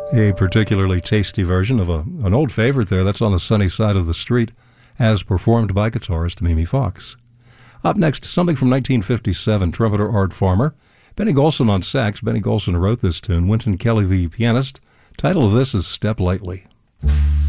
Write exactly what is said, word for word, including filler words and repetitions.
A particularly tasty version of a, an old favorite there, that's On the Sunny Side of the Street, as performed by guitarist Mimi Fox. Up next, something from nineteen fifty-seven, trumpeter Art Farmer. Benny Golson on sax. Benny Golson wrote this tune. Wynton Kelly, the pianist. Title of this is Step Lightly.